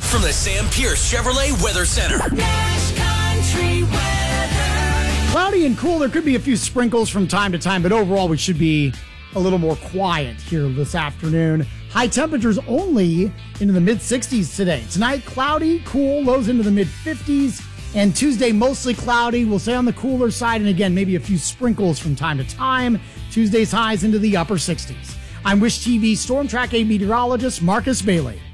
from the Sam Pierce Chevrolet Weather Center. Nash Country weather. Cloudy and cool. There could be a few sprinkles from time to time, but overall we should be a little more quiet here this afternoon. High temperatures only into the mid-60s today. Tonight, cloudy, cool, lows into the mid-50s. And Tuesday, mostly cloudy. We'll stay on the cooler side. And again, maybe a few sprinkles from time to time. Tuesday's highs into the upper 60s. I'm Wish TV Storm Track 8 meteorologist Marcus Bailey.